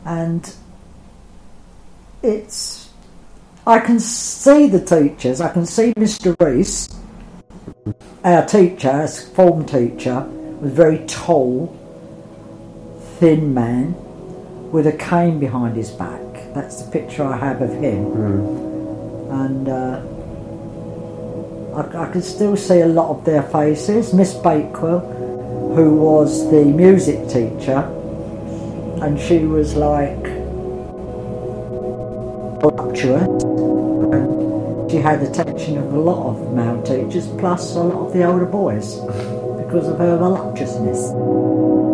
and I can see the teachers. I can see Mr. Reese, our teacher, our form teacher, was very tall, thin man with a cane behind his back. That's the picture I have of him. And I can still see a lot of their faces. Miss Bakewell, who was the music teacher, and she was like voluptuous, and she had the attention of a lot of male teachers, plus a lot of the older boys, because of her voluptuousness.